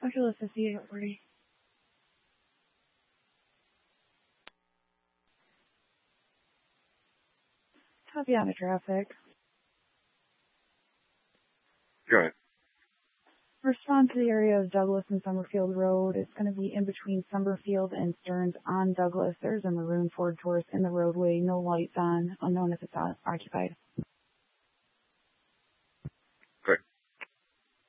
Oculus is the 840. Copy on the traffic. Go ahead. Respond to the area of Douglas and Summerfield Road. It's going to be in between Summerfield and Stearns on Douglas. There's a maroon Ford Taurus in the roadway, no lights on, unknown if it's occupied.